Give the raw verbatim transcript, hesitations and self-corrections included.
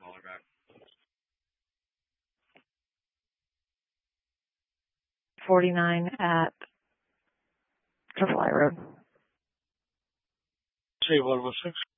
forty-nine at Triple I Road. Say Volvo six.